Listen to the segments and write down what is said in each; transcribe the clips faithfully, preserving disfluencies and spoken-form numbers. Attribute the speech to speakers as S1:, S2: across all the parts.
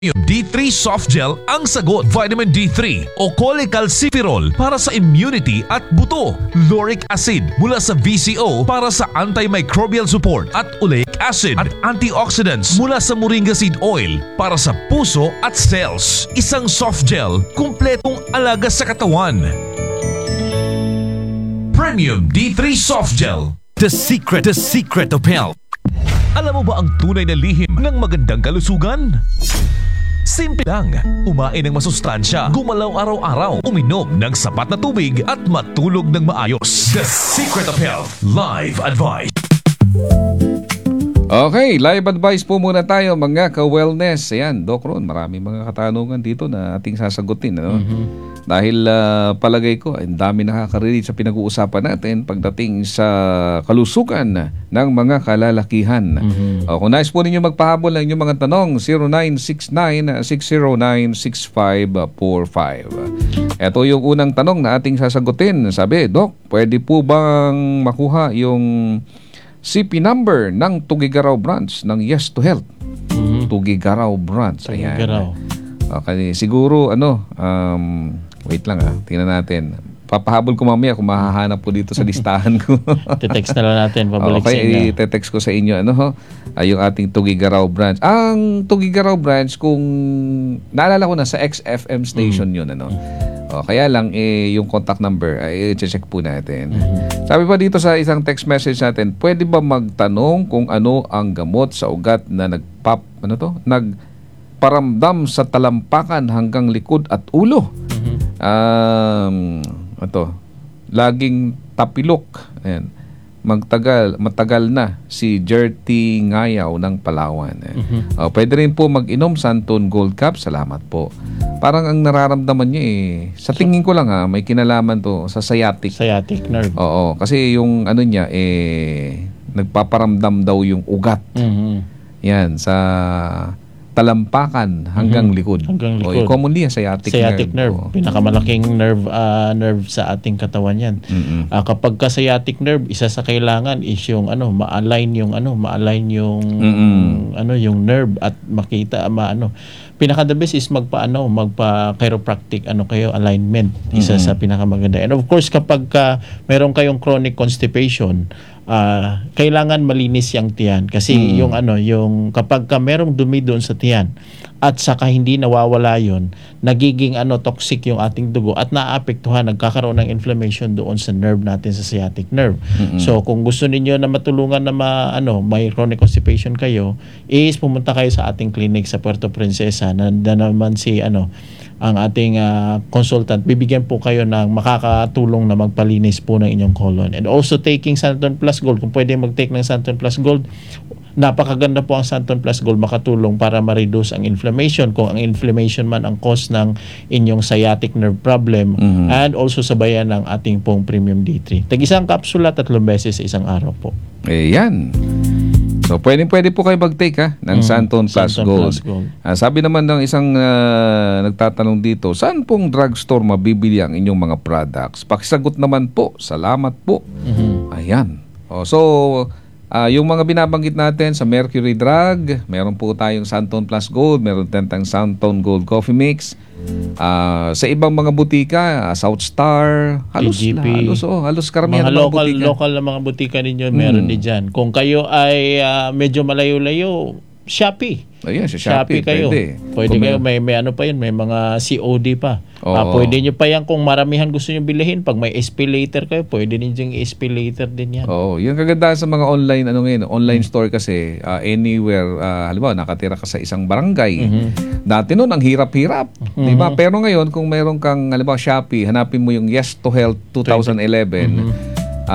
S1: D three Soft Gel ang sagot. Vitamin D three o cholecalciferol para sa immunity at buto. Lauric acid mula sa V C O para sa antimicrobial support at oleic acid at antioxidants mula sa moringa seed oil para sa puso at cells. Isang soft gel, kumpletong alaga sa katawan. Premium D three Soft Gel. The secret, the secret of health. Alam mo ba ang tunay na lihim ng magandang kalusugan? Simple lang, umain ng masustansya, gumalaw araw-araw, uminom ng sapat na tubig at matulog ng maayos. The Secret of Health Live Advice.
S2: Okay, live advice po muna tayo mga ka-wellness. Ayan, Doc Ron, maraming mga katanungan dito na ating sasagutin. Ano? Mm-hmm. Dahil uh, palagay ko, ang dami nakaka-relate sa pinag-uusapan natin pagdating sa kalusugan ng mga kalalakihan. Mm-hmm. O, kung nais po ninyo magpahabol ng inyong mga tanong, zero nine six nine, six zero nine, six five four five. Ito yung unang tanong na ating sasagutin. Sabi, Doc, pwede po bang makuha yung C P number ng Tugigaraw branch ng Yes to Health? Mm-hmm. Tugigaraw branch. Ayan.
S3: Tugigaraw.
S2: Okay, siguro ano, um, wait lang ah, tingnan natin. Papahabol ko mamaya kung mahahanap po dito sa listahan ko.
S3: Te-text na lang natin, pabalik
S2: okay,
S3: sa inyo.
S2: Okay, te-text ko sa inyo ano ho, ay yung ating Tugigaraw branch. Ang Tugigaraw branch, kung naalala ko na sa X F M station mm. yun ano. O, kaya lang eh, yung contact number ay i-check po natin. Mm-hmm. Sabi pa dito sa isang text message natin, pwede ba magtanong kung ano ang gamot sa ugat na nagpap ano to? Nagparamdam sa talampakan hanggang likod at ulo? Mm-hmm. Um, ito, laging tapilok. Ayan. Magtagal, matagal na si Jerty Ngayaw ng Palawan. Mm-hmm. Uh, pwede rin po mag-inom Santon Gold Cup. Salamat po. Parang ang nararamdaman niya eh, sa tingin ko lang ha, may kinalaman to sa sciatic.
S3: Sciatic nerve.
S2: Oo, kasi yung ano niya eh, nagpaparamdam daw yung ugat. Mm-hmm. Yan, sa talampakan hanggang mm-hmm. likod.
S3: Hanggang likod.
S2: O, commonly yan, sciatic,
S3: sciatic nerve.
S2: nerve.
S3: Pinakamalaking nerve uh, nerve sa ating katawan yan. Mm-hmm. Uh, kapag ka sciatic nerve, isa sa kailangan is yung ano, ma-align yung ano, ma-align yung mm-hmm. ano, yung nerve at makita maano. Pinaka the best is magpa ano, magpa chiropractic ano kayo alignment. Isa mm-hmm. sa pinakamaganda. And of course kapag ka meron kayong chronic constipation, Uh, kailangan malinis yung tiyan kasi mm. yung ano yung kapag ka merong dumi doon sa tiyan at saka hindi nawawala yon, nagiging ano toxic yung ating dugo at naapektuhan, nagkakaroon ng inflammation doon sa nerve natin, sa sciatic nerve. Mm-hmm. So kung gusto niyo na matulungan na ma, ano may chronic constipation kayo, is pumunta kayo sa ating clinic sa Puerto Princesa na, na naman si ano ang ating uh, consultant, bibigyan po kayo ng makakatulong na magpalinis po ng inyong colon. And also taking Santon Plus Gold, kung pwede mag-take ng Santon Plus Gold, napakaganda po ang Santon Plus Gold, makatulong para ma-reduce ang inflammation, kung ang inflammation man ang cause ng inyong sciatic nerve problem, mm-hmm. and also sabayan ng ating pong Premium D three. Tag-isang kapsula, tatlong beses sa isang araw po.
S2: Ayan. So, pwede, pwede po kayo mag-take ha, ng mm, Santon Plus Santon Gold. Plus Gold. Uh, sabi naman ng isang uh, nagtatanong dito, saan pong drugstore mabibili ang inyong mga products? Pakisagot naman po. Salamat po. Mm-hmm. Ayan. Oh, so, uh, yung mga binabanggit natin sa Mercury Drug, meron po tayong Santon Plus Gold, meron din tayong Santon Gold Coffee Mix. Uh, sa ibang mga butika, uh, South Star, halos
S3: T G P,
S2: halos oh, halos karamihan
S3: mga
S2: ng
S3: local,
S2: butika.
S3: local na mga butika ninyo, meron hmm. din dyan. Kung kayo ay uh, medyo malayo-layo, Shopee.
S2: Ayun, sa Shopee,
S3: Shopee kayo.
S2: Pwede,
S3: pwede kayo, may, may ano pa yun, may mga C O D pa. Uh, pwede nyo pa yan kung maramihan gusto nyo bilhin. Pag may S P later kayo, pwede ninyo yung S P later din yan.
S2: Oo, yung kagandahan sa mga online, ano ngayon, online store kasi, uh, anywhere, uh, halimbawa, nakatira ka sa isang barangay. Mm-hmm. Dati noon, ang hirap-hirap. Mm-hmm. Diba? Pero ngayon, kung meron kang, halimbawa, Shopee, hanapin mo yung Yes to Health twenty eleven. Mm-hmm.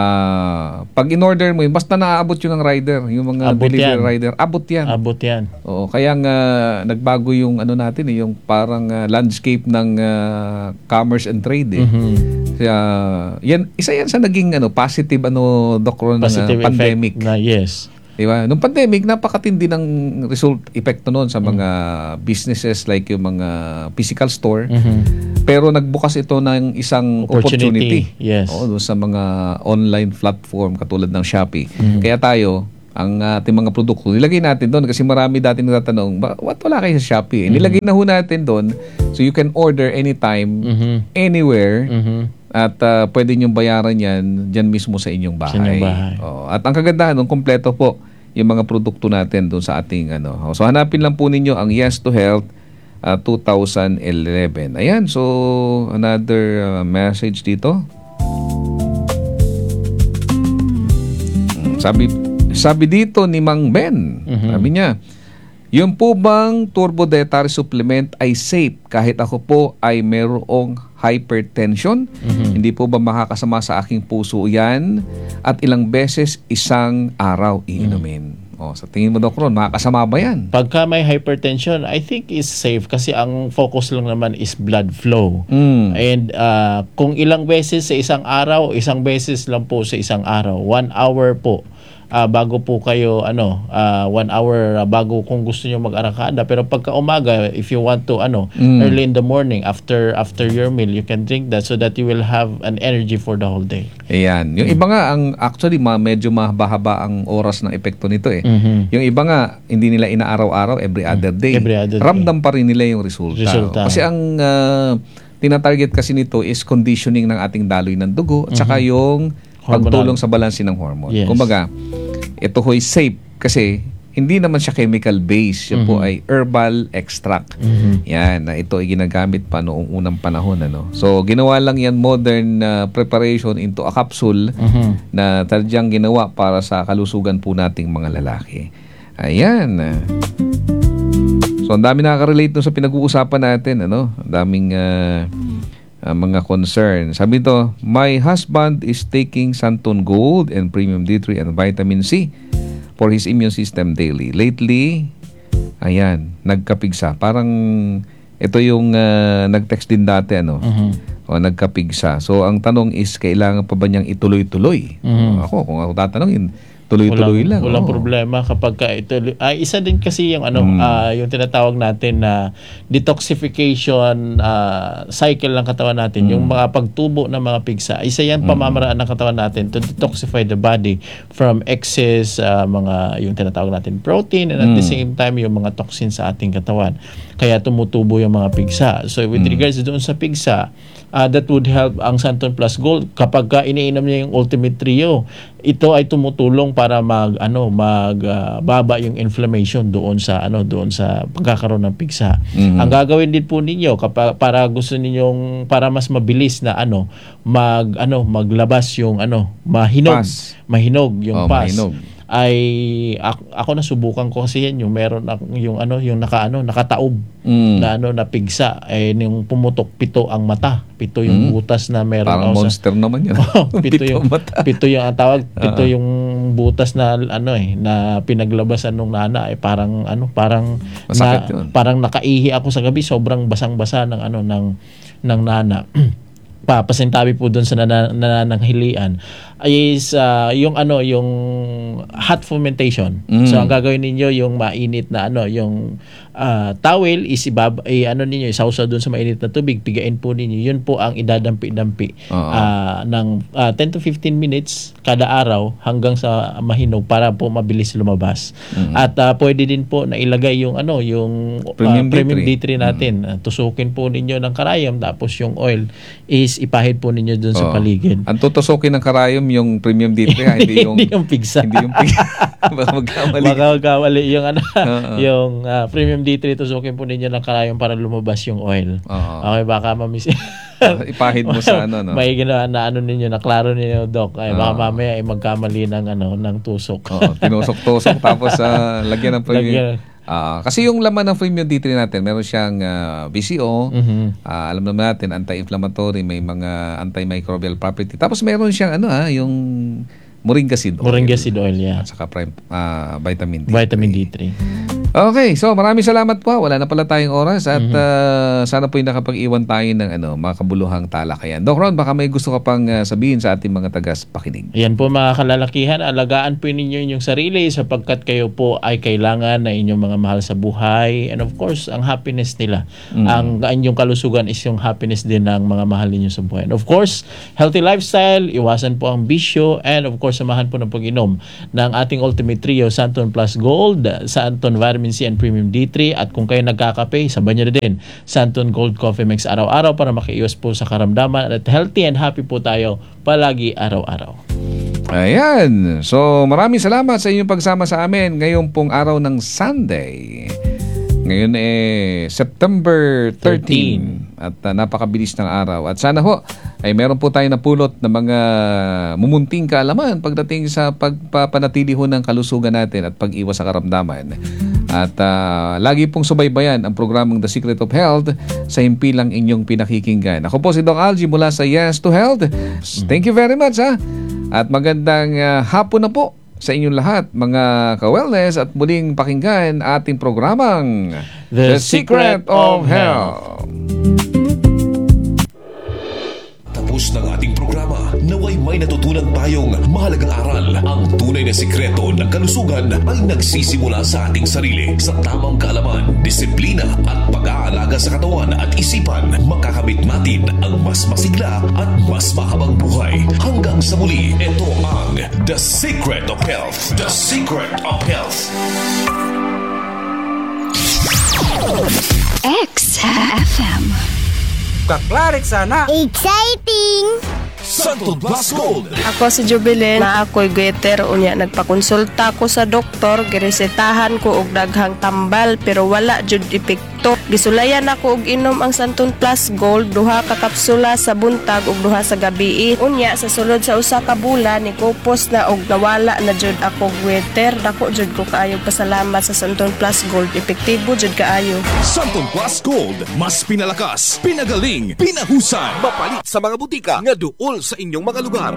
S2: Uh, pag in-order mo yun, basta naaabot yun ng rider, yung mga
S3: abot
S2: delivery
S3: yan.
S2: rider, abot yan.
S3: Abot yan.
S2: Oo, kaya nga nagbago yung ano natin, eh, yung parang uh, landscape ng uh, commerce and trade. Eh. Mm-hmm. Kaya, yan, isa yan sa naging ano, positive ano, doktor ng uh, pandemic.
S3: Na, yes.
S2: Diba? Nung pandemic, napakatindi ng result epekto noon sa mga mm-hmm. businesses like yung mga physical store. Mm-hmm. Pero nagbukas ito ng isang opportunity.
S3: opportunity. Yes.
S2: Oo, sa mga online platform katulad ng Shopee. Mm-hmm. Kaya tayo, ang ating mga produkto. Nilagay natin doon kasi marami dati nagtatanong, ba, what wala kayo sa Shopee? Mm-hmm. Nilagay na ho natin doon so you can order anytime, mm-hmm. anywhere, mm-hmm. at uh, pwede niyong bayaran yan dyan mismo sa inyong bahay. Sa inyong bahay. Oh, at ang kagandahan doon, kompleto po yung mga produkto natin doon sa ating ano. So hanapin lang po ninyo ang Yes to Health uh, two thousand eleven. Ayan, so another uh, message dito. Sabi Sabi dito ni Mang Ben, mm-hmm. sabi niya, yung po bang turbo dietary supplement ay safe kahit ako po ay merong hypertension? Mm-hmm. Hindi po ba makakasama sa aking puso yan? At ilang beses isang araw iinumin? Mm-hmm. O, sa tingin mo, Doc Ron, makakasama ba yan?
S3: Pagka may hypertension, I think is safe kasi ang focus lang naman is blood flow. Mm. And uh, kung ilang beses sa isang araw, isang beses lang po sa isang araw. One hour po. Uh, bago po kayo ano uh, one hour uh, bago kung gusto niyo mag-arakada, pero pagka umaga, if you want to ano mm. early in the morning after after your meal, you can drink that so that you will have an energy for the whole day.
S2: Ayan, yung iba nga ang actually ma, medyo mahaba-haba ang oras ng epekto nito eh.
S3: Mm-hmm.
S2: Yung iba nga hindi nila inaaraw-araw, every other day.
S3: Every other day.
S2: Ramdam pa rin nila yung resulta.
S3: resulta.
S2: Kasi ang uh, tinatarget kasi nito is conditioning ng ating daloy ng dugo at mm-hmm. saka yung pagtulong sa balanse ng hormone.
S3: Yes.
S2: Kumbaga, ito ho'y safe kasi hindi naman siya chemical based. Siya mm-hmm. po ay herbal extract. Mm-hmm. Yan, na ito ay ginagamit pa noong unang panahon. Ano? So, ginawa lang yan modern uh, preparation into a capsule mm-hmm. na tadyang ginawa para sa kalusugan po nating mga lalaki. Ayan. So, ang dami nakaka-relate no sa pinag-uusapan natin. Ano? Ang daming uh, uh, mga concern. Sabi ito, my husband is taking Santon Gold and Premium D three and Vitamin C for his immune system daily. Lately, ayan, nagkapigsa. Parang ito yung uh, nag-text din dati, ano? Uh-huh. O, nagkapigsa. So, ang tanong is, kailangan pa ba niyang ituloy-tuloy? Uh-huh. Ako, kung ako tatanungin, tuloy-tuloy
S3: walang,
S2: lang.
S3: Walang
S2: oh.
S3: problema kapag ka ito. Ay, isa din kasi yung ano, mm. uh, yung tinatawag natin na detoxification uh, cycle ng katawan natin, mm. yung mga pagtubo ng mga pigsa. Isa yan mm. pamamaraan ng katawan natin to detoxify the body from excess uh, mga yung tinatawag natin protein and at mm. the same time yung mga toxins sa ating katawan. Kaya tumutubo yung mga pigsa. So with mm. regards doon sa pigsa, uh, that would help ang Santon Plus Gold kapag ka iniinom niya yung Ultimate Trio. Ito ay tumutulong para mag ano mag uh, baba yung inflammation doon sa ano doon sa pagkakaroon ng pigsa. Mm-hmm. Ang gagawin din po ninyo kapag para gusto ninyong para mas mabilis na ano mag ano maglabas yung ano mahinog
S2: Pas.
S3: mahinog yung
S2: oh,
S3: pas.
S2: Mahinog.
S3: Ay ako, ako nasubukan ko kasi yan yung meron yung ano yung naka ano nakataob mm. na ano na pigsa eh yung pumutok pito ang mata, pito yung mm. butas na meron.
S2: Parang
S3: oh,
S2: monster
S3: sa,
S2: naman yan.
S3: Oh, pito, pito yung
S2: mata.
S3: Pito yung ang tawag, pito
S2: uh-huh.
S3: yung butas na ano eh na pinaglabasan nung nana eh parang ano parang
S2: masakit
S3: na,
S2: yun.
S3: Parang nakaihi ako sa gabi, sobrang basang-basa ng ano ng ng nana. Pa pasintabi po doon sa nanananghilian is uh, yung ano yung hot fermentation. Mm. So ang gagawin ninyo yung mainit na ano yung uh, towel is ibab eh, ano ninyo isawsaw doon sa mainit na tubig, pigain po ninyo. Yun po ang idadampi-dampi uh-huh. uh, ng uh, ten to fifteen minutes kada araw hanggang sa mahinog para po mabilis lumabas. Mm. At uh, pwede din po na ilagay yung ano yung
S2: Premium,
S3: uh, Premium D three,
S2: D three
S3: natin. Mm. Uh, tusukin po ninyo ng karayom tapos yung oil is ipahid po ninyo doon sa paligid.
S2: Ang tutusukin ng karayom yung Premium D three, ha? hindi yung
S3: hindi yung pigsa.
S2: Hindi yung pigsa. Baka magkamali.
S3: Baka magkamali yung ano,
S2: uh-huh.
S3: yung uh, Premium D three tusukin po ninyo ng karayom para lumabas yung oil.
S2: Uh-huh.
S3: Okay, baka mamis
S2: uh, ipahid mo sa ano no.
S3: May ginawa na ano ninyo na klaro ninyo, Doc. Ay baka uh-huh. mamaya ay magkamali ng ano ng tusok.
S2: Oo, tinusok-tusok tapos uh, lagyan ng Premium.
S3: Lagyan.
S2: Uh, kasi yung laman ng Premium D three natin, meron siyang uh, B C O, mm-hmm. uh, alam naman natin, anti-inflammatory, may mga antimicrobial property. Tapos meron siyang ano ha, yung moringa seed oil.
S3: Moringa seed oil, yeah.
S2: At saka prime, uh, vitamin D three.
S3: Vitamin D three.
S2: Okay, so maraming salamat po. Wala na pala tayong oras at
S3: Mhm.
S2: uh, sana po yung nakapag-iwan tayo ng ano, mga kabuluhang talakayan. Doc Ron, baka may gusto ka pang uh, sabihin sa ating mga tagas-pakinig.
S3: Ayan po mga kalalakihan, alagaan po ninyo inyong sarili sapagkat kayo po ay kailangan na inyong mga mahal sa buhay. And of course, ang happiness nila.
S2: Mm.
S3: Ang inyong kalusugan is yung happiness din ng mga mahal ninyo sa buhay. And of course, healthy lifestyle, iwasan po ang bisyo, and of course, samahan po ng pag-inom ng ating Ultimate Trio, Santon Plus Gold, Santon Vitamin C and Premium D three, at kung kayo nagkakape, sabay nyo na din Santon Gold Coffee Mix araw-araw para makiiwas po sa karamdaman at healthy and happy po tayo palagi araw-araw.
S2: Ayan. So, maraming salamat sa inyong pagsama sa amin ngayong pong araw ng Sunday. Ngayon eh September thirteen at uh, napakabilis ng araw. At sana ho ay meron po tayo napulot na mga mumunting kaalaman pagdating sa pagpapanatili ho ng kalusugan natin at pag-iwas sa karamdaman. At uh, lagi pong subaybayan ang programang The Secret of Health sa himpilang inyong pinakikinggan. Ako po si Doc Algie mula sa Yes to Health. Thank you very much ha. At magandang uh, hapon na po sa inyong lahat, mga ka-wellness, at muling pakinggan ating programang
S3: The Secret of Health.
S1: Tapos ng ating programa, naway may natutunan tayong mahalagang aral. Ang tunay na sikreto ng kalusugan ay nagsisimula sa ating sarili. Sa tamang kaalaman, disiplina at pag-aalaga sa katawan at isipan, makakamit natin ang mas masigla at mas mahabang buhay. Hanggang sa muli, ito ang The Secret of Health. The Secret of Health.
S4: X F M.
S5: Kaklarik sana.
S4: Exciting!
S1: Santon Plus Gold.
S6: Ako si Jubilin, na ako'y goiter, unya nagpakonsulta ko sa doktor, giresetahan ko og daghang tambal pero wala jud epekto. Gisulayan ako og inom ang Santon Plus Gold, duha ka kapsula sa buntag ug duha sa gabi. Unya sa sulod sa usa ka bulan ni kupos na og nawala na jud ako goiter. Dako jud ko kaayo pasalamat sa Santon Plus Gold, epektibo jud kaayo.
S7: Santon Plus Gold, mas pinalakas, pinagaling, pinahusan. Mapalit sa mga butika nga duol sa inyong mga lugar.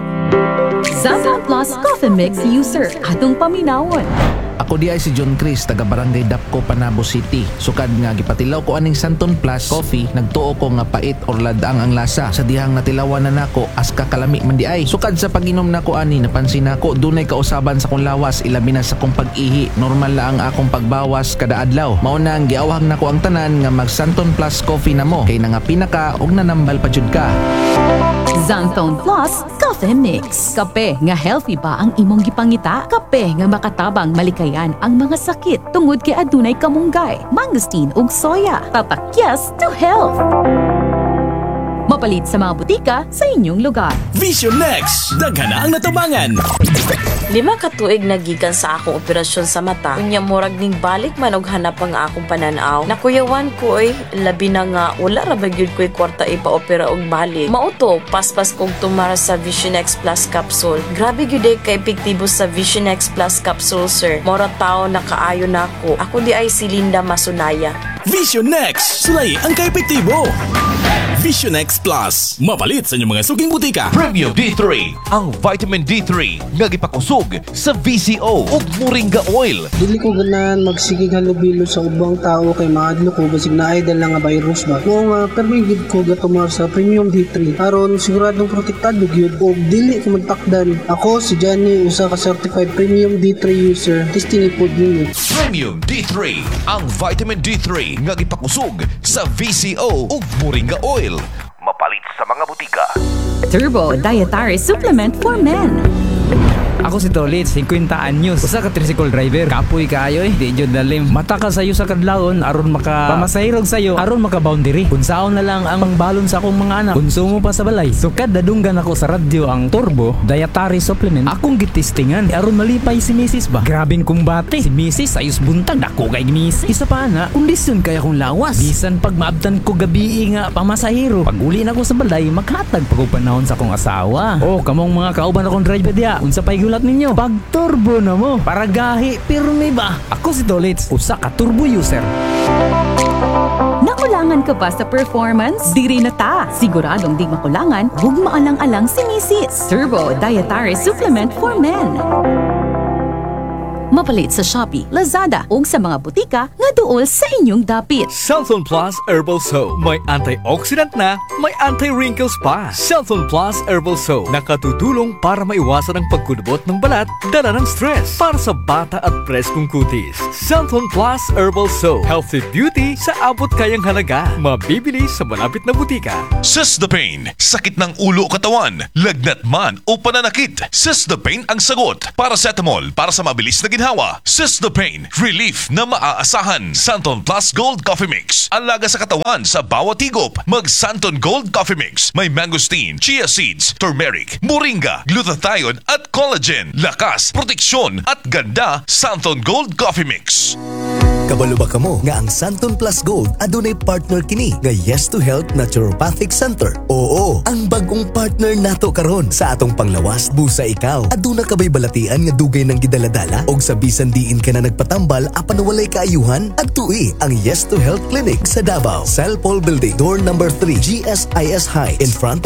S8: Santon Plus Coffee Mix user, atong paminawon.
S5: Ako di ay si John Chris, taga Barangay Dapco, Panabo City. Sukad nga gipatilaw ko aning Santon Plus Coffee, nagtuo ko nga pait or ladaang ang lasa. Sa dihang natilawan na nako as kakalami man di ay. Sukad sa pag-inom nako ani, napansin nako dunay kausaban sa kong lawas, ilabi na sa kong pag-ihi. Normal la ang akong pagbawas kada adlaw. Mao na ang giawhag nako ang tanan nga mag Santon Plus Coffee na mo. Kay nga pinaka og nanambal pa jud ka.
S8: Santon Plus Coffee Mix. Kape nga healthy pa ang imong gipangita. Kape nga makatabang malikayan ang mga sakit tungod kay adunay kamunggay, mangosteen ug soya. Tatak yes to health. Mapalit sa mga butika sa inyong lugar.
S7: Vision Next, daghan na ang natabangan.
S9: Lima ka tuig nagikan sa akong operasyon sa mata. Unya murag ning balik man og hanap ang akong pananaw. Nakuyawan ko oy, labi na nga wala ra ba gyud ko'y kwarta ipa-opera og balik. Mauto, paspas kog tumara sa Vision X Plus Capsule. Grabe gyud ka epektibo sa Vision X Plus Capsule, sir. Mora tao na kaayo nako. Ako di ay si Linda Masunaya.
S7: Vision Next, sulay ang kaepektibo. Vision X Plus, mapalit sa inyong mga suking butika.
S1: Premium D three, ang vitamin D three nga gipakusog sa V C O ug Moringa Oil.
S10: Dili ko ganahan magsigig halubilo sa ubang tao kay maadlo ko basig na idol nga virus ba. Mo nga permi gid ko gatumar sa Premium D three aron siguradong protektado gyud og dili ko magtakdan. Ako si Johnny, usa ka certified Premium D three user. Testing ipod ninyo.
S1: Premium D three, ang vitamin D three nga gipakusog sa V C O ug Moringa Oil. Mapalit sa mga butika.
S8: Turbo Dietary Supplement for Men.
S11: Ako si Tolit, fifty anyos. Usa ka tricycle driver. Kapoy kaayo eh, di jud dalim. Mata ka sayo sa kadlawon aron maka pamasahirog sayo, aron maka boundary. Kunsaon na lang ang pangbalon sa akong mga anak. Konsumo pa sa balay. Sukad dadunggan ako sa radyo ang Turbo Dietary Supplement. Akong gitistingan aron malipay si Missus ba. Grabing kumbate. Si Missus ayos buntag dako kay Missus. Isa pa na, kondisyon kaya kong lawas. Bisan pag maabtan ko gabi nga pamasahiro. Pag uli na ko sa balay, maghatag pag panahon sa akong asawa. Oh, kamong mga kauban akong driver dia. Unsa pay gulat ninyo? Pag turbo na mo. Para gahi, pirmi ba? Ako si Dolitz, usa ka turbo user.
S8: Nakulangan ka ba sa performance? Diri na ta. Siguradong di makulangan, huwag maalang-alang si Missus Turbo Dietary Supplement for Men. Mapalit sa Shopee, Lazada ug sa mga butika nga duol sa inyong dapit.
S12: Cellphone Plus Herbal Soap. May antioxidant na, may anti-wrinkles pa. Cellphone Plus Herbal Soap. Nakatutulong para maiwasan ang pagkulubot ng balat, dala ng stress. Para sa bata at preskong kutis. Cellphone Plus Herbal Soap. Healthy beauty sa abot kayang halaga. Mabibili sa malapit na butika.
S1: Cystapane, sakit ng ulo o katawan, lagnat man o pananakit. Cystapane ang sagot. Paracetamol para sa mabilis na ginhawa. Cystapane, relief na maaasahan. Santon Plus Gold Coffee Mix. Alaga sa katawan sa bawat higop. Mag Santon Gold Coffee Mix. May mangosteen, chia seeds, turmeric, moringa, glutathione at collagen. Lakas, proteksyon at ganda. Santon Gold Coffee Mix.
S13: Kabalo ba kamo nga ang Santon Plus Gold adunay partner kini nga Yes to Health Naturopathic Center? Oo, ang bagong partner nato karon sa atong panglawas busa ikaw. Aduna kabay balatian nga dugay ng gidaladala og sa bisan diin ka na nagpatambal apan walay kaayuhan adtui ang Yes to Health Clinic sa Davao, Salpol Building, door number three, G S I S Heights, in front